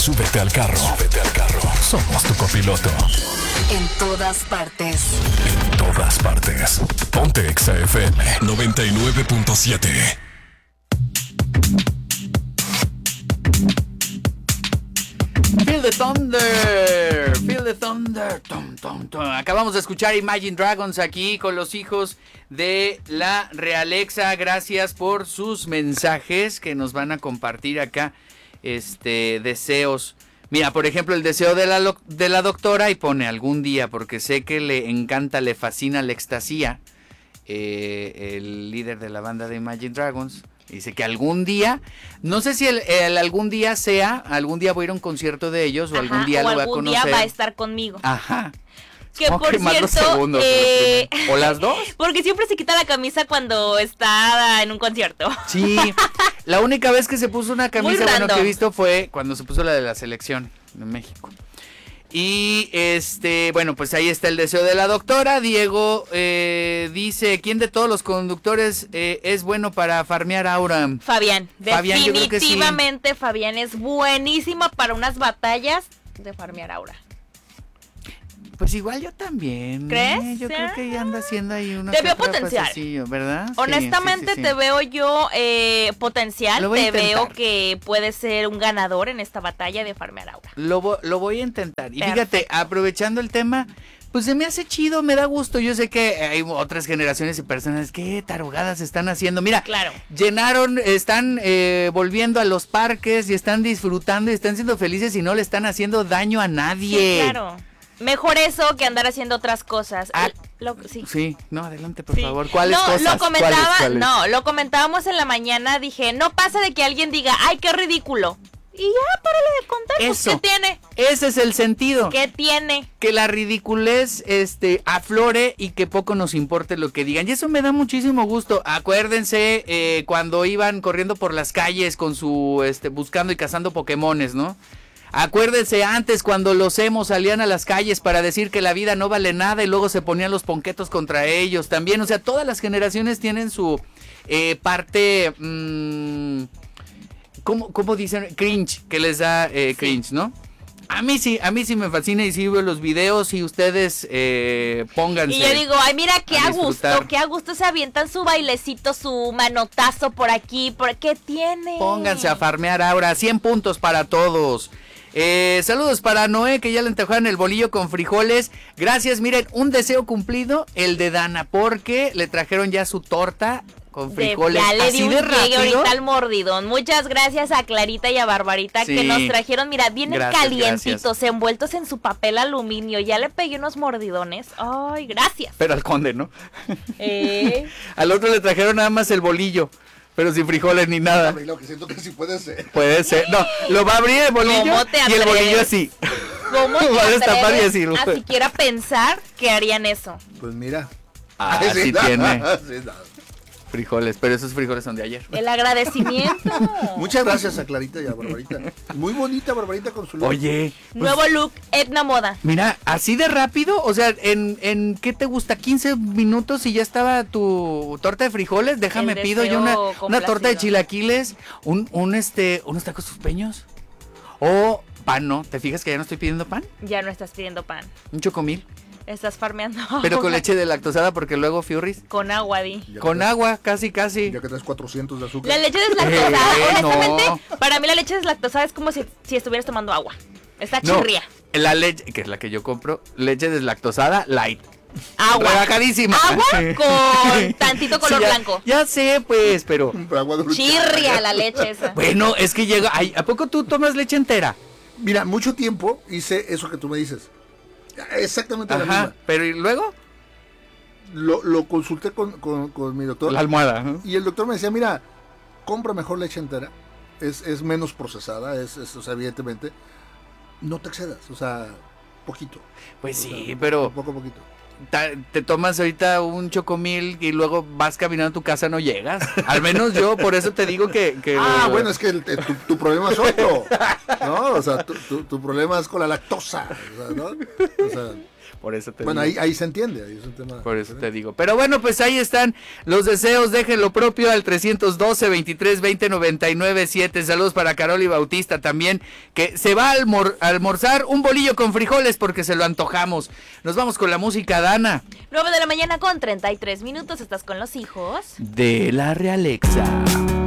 Súbete al carro. Súbete al carro. Somos tu copiloto. En todas partes. En todas partes. Ponte Exa FM 99.7. Feel the thunder, feel the thunder. Tum, tum, tum. Acabamos de escuchar Imagine Dragons aquí con los hijos de la Realexa. Gracias por sus mensajes que nos van a compartir acá. Deseos. Mira, por ejemplo, el deseo de la doctora y pone algún día, porque sé que le encanta, le fascina la extasía. El líder de la banda de Imagine Dragons. Dice que algún día, no sé si el algún día voy a ir a un concierto de ellos, o algún día lo voy a conocer. Algún día va a estar conmigo. Ajá. Que por cierto, segundos, ¿o las dos? Porque siempre se quita la camisa cuando está en un concierto. Sí, la única vez que se puso una camisa, bueno, que he visto fue cuando se puso la de la selección de México. Y bueno, pues ahí está el deseo de la doctora. Diego dice, ¿quién de todos los conductores es bueno para farmear aura? Fabián, definitivamente sí. Fabián es buenísimo para unas batallas de farmear aura. Pues igual yo también. ¿Crees? Yo creo que ya anda haciendo ahí una... Te veo potencial. ¿Verdad? Honestamente sí. Te veo yo potencial. Te veo que puedes ser un ganador en esta batalla de farmear aura. Lo voy a intentar. Y Perfecto. fíjate, aprovechando el tema, pues se me hace chido, me da gusto. Yo sé que hay otras generaciones y personas que tarugadas están haciendo. Mira, claro. Están volviendo a los parques y están disfrutando y están siendo felices y no le están haciendo daño a nadie. Sí, claro. Mejor eso que andar haciendo otras cosas. Sí, no, adelante, por favor. ¿Cuáles cosas? Lo comentábamos en la mañana, dije, no pasa de que alguien diga, ay, qué ridículo. Y ya, párale de contar, pues, ¿qué tiene? Ese es el sentido. ¿Qué tiene? Que la ridiculez aflore y que poco nos importe lo que digan. Y eso me da muchísimo gusto. Acuérdense cuando iban corriendo por las calles con su, buscando y cazando Pokémones, ¿no? Acuérdense antes cuando los emos salían a las calles para decir que la vida no vale nada y luego se ponían los ponquetos contra ellos también. O sea, todas las generaciones tienen su parte, ¿cómo dicen? Cringe, que les da cringe, ¿no? A mí sí me fascina y sí veo los videos y ustedes pónganse. Y yo digo, ay, mira qué a gusto se avientan su bailecito, su manotazo por aquí, ¿qué tiene? Pónganse a farmear ahora, 100 puntos para todos. Saludos para Noé, que ya le antojaron el bolillo con frijoles. Gracias, miren, un deseo cumplido, el de Dana, porque le trajeron ya su torta con frijoles. Ya le di un llegue ahorita al mordidón. Muchas gracias a Clarita y a Barbarita que nos trajeron, mira, vienen calientitos, envueltos en su papel aluminio. Ya le pegué unos mordidones. Ay, gracias. Pero al conde, ¿no? Al otro le trajeron nada más el bolillo, pero sin frijoles ni nada. Lo que siento que sí puede ser. Puede ser. No, lo va a abrir el bolillo y el bolillo así. ¿Cómo te va a destapar y así. A siquiera pensar que harían eso? Pues mira. Sí tiene. Frijoles, pero esos frijoles son de ayer. El agradecimiento. Muchas gracias a Clarita y a Barbarita. Muy bonita Barbarita con su look. Oye. Nuevo look, Etna Moda. Mira, así de rápido, o sea, en ¿qué te gusta? 15 minutos y ya estaba tu torta de frijoles. Déjame pido yo una torta de chilaquiles, unos tacos suspeños. O pan, ¿no? ¿Te fijas que ya no estoy pidiendo pan? Ya no estás pidiendo pan. Un chocomil. Estás farmeando. Pero con leche deslactosada porque luego Fiorris. Con agua, di. Con agua, casi. Ya que traes 400 de azúcar. La leche deslactosada, honestamente, para mí la leche deslactosada es como si estuvieras tomando agua. Está chirría. La leche, que es la que yo compro, leche deslactosada light. Agua. Rebajadísima. Agua con tantito color blanco. Ya sé, pues, pero. Chirria la leche esa. Bueno, es que llega. ¿A poco tú tomas leche entera? Mira, mucho tiempo hice eso que tú me dices. Exactamente la misma. Pero ¿y luego? Lo consulté con mi doctor. La almohada. Y el doctor me decía, mira, compra mejor leche entera. Es menos procesada, o sea, evidentemente. No te excedas, o sea, poquito. Pues sí, pero... Poquito. Te tomas ahorita un chocomil y luego vas caminando a tu casa, no llegas. Al menos yo, por eso te digo que... bueno, es que tu problema es otro, ¿no? O sea, tu problema es con la lactosa, ¿no? O sea... Por eso te bueno, digo. ahí se entiende, ahí es un tema. Por eso te digo. Pero bueno, pues ahí están los deseos. Dejen lo propio al 312-23-20-99-7. Saludos para Carol y Bautista también, que se va a almorzar un bolillo con frijoles porque se lo antojamos. Nos vamos con la música, Dana. 9 de la mañana con 33 minutos. Estás con los hijos de la Realexa.